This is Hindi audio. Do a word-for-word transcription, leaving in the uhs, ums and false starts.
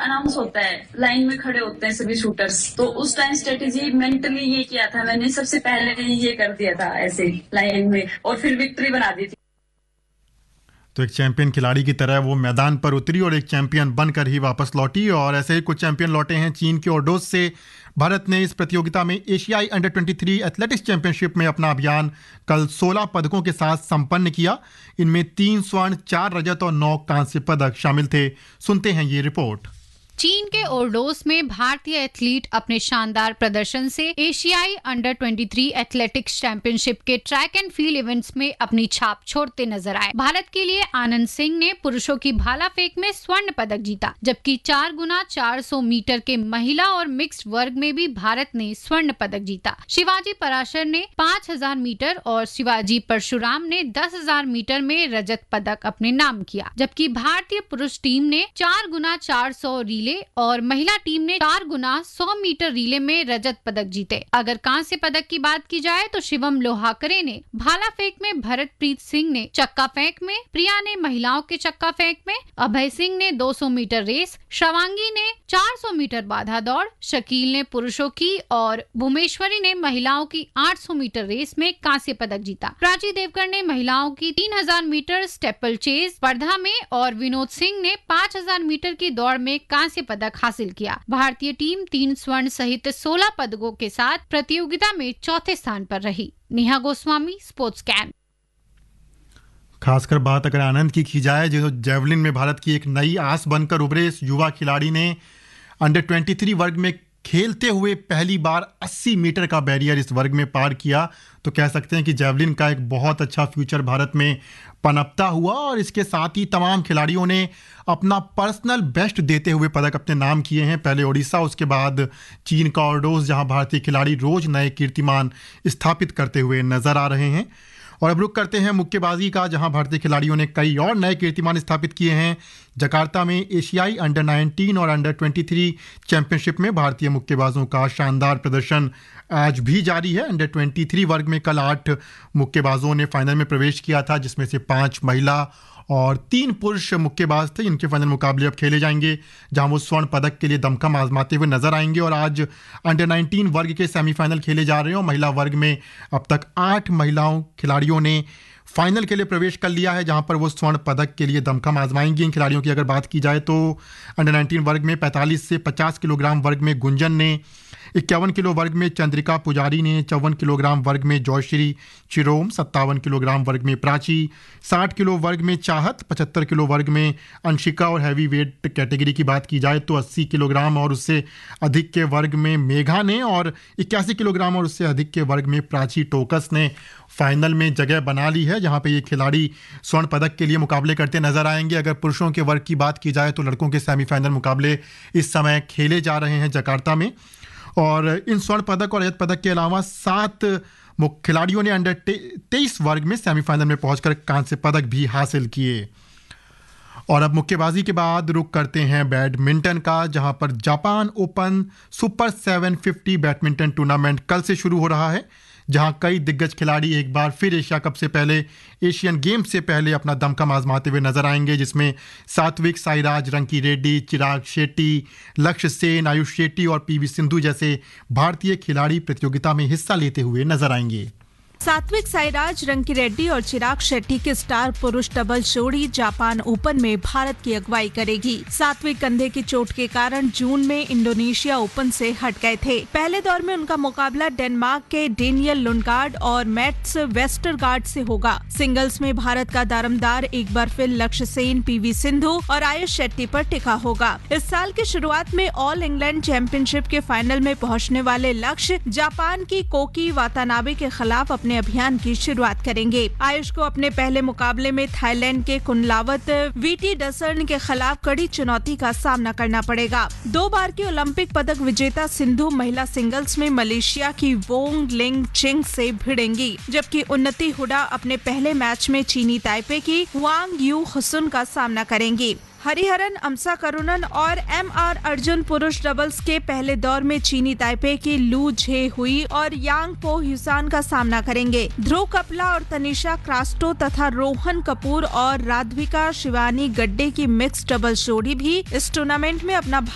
अनाउंस होता है, लाइन में खड़े होते हैं सभी शूटर्स, तो उस टाइम स्ट्रेटेजी मेंटली ये किया था मैंने, सबसे पहले ये कर दिया था ऐसे लाइन में, और फिर विक्ट्री बना दी थी। तो एक चैंपियन खिलाड़ी की तरह वो मैदान पर उतरी और एक चैंपियन बनकर ही वापस लौटी। और ऐसे ही कुछ चैंपियन लौटे हैं चीन के ओर्डोज से। भारत ने इस प्रतियोगिता में एशियाई अंडर तेईस एथलेटिक्स चैंपियनशिप में अपना अभियान कल सोलह पदकों के साथ संपन्न किया। इनमें तीन स्वर्ण, चार रजत और नौ कांस्य पदक शामिल थे। सुनते हैं ये रिपोर्ट। चीन के ओर्डोस में भारतीय एथलीट अपने शानदार प्रदर्शन से एशियाई अंडर तेईस एथलेटिक्स चैंपियनशिप के ट्रैक एंड फील्ड इवेंट्स में अपनी छाप छोड़ते नजर आए। भारत के लिए आनंद सिंह ने पुरुषों की भाला फेंक में स्वर्ण पदक जीता, जबकि चार गुना चार सौ मीटर के महिला और मिक्स्ड वर्ग में भी भारत ने स्वर्ण पदक जीता। शिवाजी पराशर ने पाँच हजार मीटर और शिवाजी परशुराम ने दस हजार मीटर में रजत पदक अपने नाम किया, जबकि भारतीय पुरुष टीम ने चार गुना चार सौ रीले और महिला टीम ने चार गुना सौ मीटर रीले में रजत पदक जीते। अगर कांस्य पदक की बात की जाए तो शिवम लोहाकरे ने भाला फेंक में, भरतप्रीत सिंह ने चक्का फेंक में, प्रिया ने महिलाओं के चक्का फेंक में, अभय सिंह ने दो सौ मीटर रेस, श्रवांगी ने चार सौ मीटर बाधा दौड़, शकील ने पुरुषों की और भुवनेश्वरी ने महिलाओं की आठ सौ मीटर रेस में कांस्य पदक जीता। प्राची देवकर ने महिलाओं की तीन हजार मीटर स्टेपल चेज स्पर्धा में और विनोद सिंह ने पाँच हजार मीटर की दौड़ में कांस्य पदक हासिल किया। भारतीय टीम तीन स्वर्ण सहित सोलह पदकों के साथ प्रतियोगिता में चौथे स्थान पर रही। Neha Goswami, sports can. खासकर बात अगर आनंद की की जाए, जो जेवलिन में भारत की एक नई आस बनकर उभरे इस युवा खिलाड़ी ने अंडर तेईस वर्ग में खेलते हुए पहली बार अस्सी मीटर का बैरियर इस वर्ग में पार किया। तो कह सकते हैं कि जेवलिन का एक बहुत अच्छा फ्यूचर भारत में पनपता हुआ और इसके साथ ही तमाम खिलाड़ियों ने अपना पर्सनल बेस्ट देते हुए पदक अपने नाम किए हैं। पहले ओडिशा, उसके बाद चीन का ओर्डोस, जहां भारतीय खिलाड़ी रोज नए कीर्तिमान स्थापित करते हुए नजर आ रहे हैं। और अब रुक करते हैं मुक्केबाजी का, जहां भारतीय खिलाड़ियों ने कई और नए कीर्तिमान स्थापित किए हैं। जकार्ता में एशियाई अंडर उन्नीस और अंडर तेईस चैंपियनशिप में भारतीय मुक्केबाजों का शानदार प्रदर्शन आज भी जारी है। अंडर तेईस वर्ग में कल आठ मुक्केबाजों ने फाइनल में प्रवेश किया था, जिसमें से पांच महिला और तीन पुरुष मुक्केबाज थे। इनके फाइनल मुकाबले अब खेले जाएंगे, जहां वो स्वर्ण पदक के लिए दमखम आजमाते हुए नजर आएंगे। और आज अंडर उन्नीस वर्ग के सेमीफाइनल खेले जा रहे हैं और महिला वर्ग में अब तक आठ महिलाओं खिलाड़ियों ने फाइनल के लिए प्रवेश कर लिया है, जहां पर वो स्वर्ण पदक के लिए दमखम आजमाएंगी। इन खिलाड़ियों की अगर बात की जाए तो अंडर उन्नीस वर्ग में पैंतालीस से पचास किलोग्राम वर्ग में गुंजन ने, इक्यावन किलो वर्ग में चंद्रिका पुजारी ने, चौवन किलोग्राम वर्ग में जयश्री चिरोम, सत्तावन किलोग्राम वर्ग में प्राची, साठ किलो वर्ग में चाहत, पचहत्तर किलो वर्ग में अंशिका और हैवी वेट कैटेगरी की बात की जाए तो अस्सी किलोग्राम और उससे अधिक के वर्ग में मेघा ने और इक्यासी किलोग्राम और उससे अधिक के वर्ग में प्राची टोकस ने फाइनल में जगह बना ली है, जहां पे ये खिलाड़ी स्वर्ण पदक के लिए मुकाबले करते नजर आएंगे। अगर पुरुषों के वर्ग की बात की जाए तो लड़कों के सेमीफाइनल मुकाबले इस समय खेले जा रहे हैं जकार्ता में। और इन स्वर्ण पदक और रजत पदक के अलावा सात खिलाड़ियों ने अंडर तेईस वर्ग में सेमीफाइनल में पहुंचकर कांस्य पदक भी हासिल किए। और अब मुक्केबाजी के बाद रुक करते हैं बैडमिंटन का, जहां पर Japan open super seven fifty badminton tournament कल से शुरू हो रहा है, जहां कई दिग्गज खिलाड़ी एक बार फिर एशिया कप से पहले, एशियन गेम्स से पहले अपना दमखम आजमाते हुए नजर आएंगे, जिसमें सात्विक साईराज, रंकी रेड्डी, चिराग शेट्टी, लक्ष्य सेन, आयुष शेट्टी और पीवी सिंधु जैसे भारतीय खिलाड़ी प्रतियोगिता में हिस्सा लेते हुए नजर आएंगे। सात्विक साईराज, रंकी रेड्डी और चिराग शेट्टी की स्टार पुरुष डबल जोड़ी जापान ओपन में भारत की अगुवाई करेगी। सात्विक कंधे की चोट के कारण जून में इंडोनेशिया ओपन से हट गए थे। पहले दौर में उनका मुकाबला डेनमार्क के डेनियल लुंडगार्ड और मैट्स वेस्टरगार्ड से होगा। सिंगल्स में भारत का दारमदार एक बार फिर लक्ष्य सेन, पीवी सिंधु और आयुष शेट्टी पर टिका होगा। इस साल की शुरुआत में ऑल इंग्लैंड चैंपियनशिप के फाइनल में पहुँचने वाले लक्ष्य जापान की कोकी वातानाबे के खिलाफ अपने अभियान की शुरुआत करेंगे। आयुष को अपने पहले मुकाबले में थाईलैंड के कुनलावत विटिडसर्न के खिलाफ कड़ी चुनौती का सामना करना पड़ेगा। दो बार की ओलंपिक पदक विजेता सिंधु महिला सिंगल्स में मलेशिया की वोंग लिंग चिंग से भिड़ेंगी, जबकि उन्नति हुडा अपने पहले मैच में चीनी ताइपे की वांग यू हुसुन का सामना करेंगी। हरिहरन, अमसा करुणन और एम आर अर्जुन पुरुष डबल्स के पहले दौर में चीनी ताइपे की लू झे हुई और यांग पो ह्यूसान का सामना करेंगे। ध्रुव कपला और तनिषा क्रास्टो तथा रोहन कपूर और राध्विका शिवानी गड्डे की मिक्स डबल्स जोड़ी भी इस टूर्नामेंट में अपना